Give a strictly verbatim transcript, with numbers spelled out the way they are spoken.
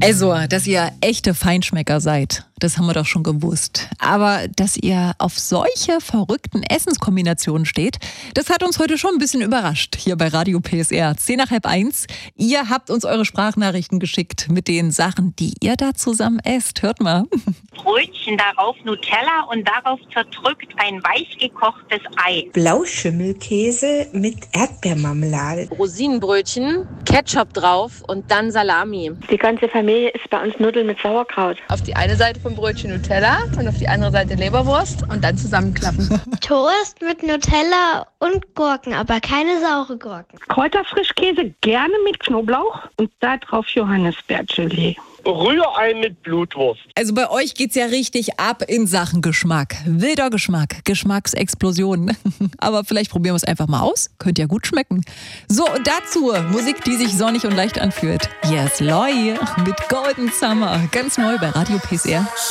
Also, dass ihr echte Feinschmecker seid, das haben wir doch schon gewusst. Aber dass ihr auf solche verrückten Essenskombinationen steht, das hat uns heute schon ein bisschen überrascht hier bei Radio P S R. Zehn nach halb eins. Ihr habt uns eure Sprachnachrichten geschickt mit den Sachen, die ihr da zusammen esst. Hört mal. Brötchen, darauf Nutella und darauf zerdrückt ein weich gekochtes Ei. Blauschimmelkäse mit Erdbeermarmelade. Rosinenbrötchen, Ketchup drauf und dann Salami. Die ganze Familie isst bei uns Nudeln mit Sauerkraut. Auf die eine Seite vom Brötchen Nutella und auf die andere Seite Leberwurst und dann zusammenklappen. Toast mit Nutella und Gurken, aber keine saure Gurken. Kräuterfrischkäse gerne mit Knoblauch und da drauf Johannisbeergelee. Rührei mit Blutwurst. Also bei euch geht's ja richtig ab in Sachen Geschmack. Wilder Geschmack, Geschmacksexplosion. Aber vielleicht probieren wir es einfach mal aus. Könnte ja gut schmecken. So, und dazu Musik, die sich sonnig und leicht anfühlt. Yes, Loy mit Golden Summer. Ganz neu bei Radio P S R.